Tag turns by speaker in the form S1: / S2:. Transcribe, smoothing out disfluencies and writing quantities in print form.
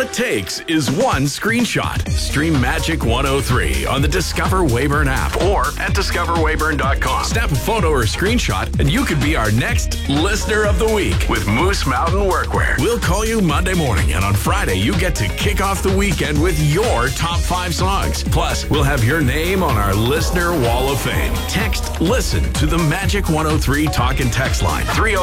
S1: it takes is one screenshot. Stream Magic 103 on the Discover Weyburn app or at discoverweyburn.com. Snap a photo or screenshot and you could be our next Listener of the Week with Moose Mountain Workwear. We'll call you Monday morning, and on Friday you get to kick off the weekend with your top 5 songs. Plus, we'll have your name on our Listener Wall of Fame. Text LISTEN to the Magic 103 talk and text line 303